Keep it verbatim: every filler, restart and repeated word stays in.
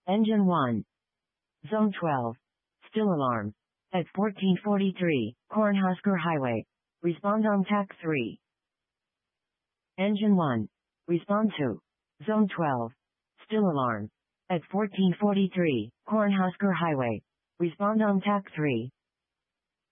Engine one. Zone twelve. Still alarm. At fourteen forty-three, Cornhusker Highway. Respond on T A C three. Engine one. Respond to. Zone twelve. Still alarm. At fourteen forty-three, Cornhusker Highway. Respond on T A C three.